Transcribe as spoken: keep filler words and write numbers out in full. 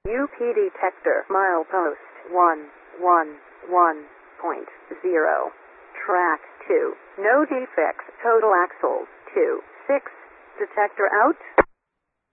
U P detector milepost one one one point zero. Track two. No defects. Total axles two six. Detector out.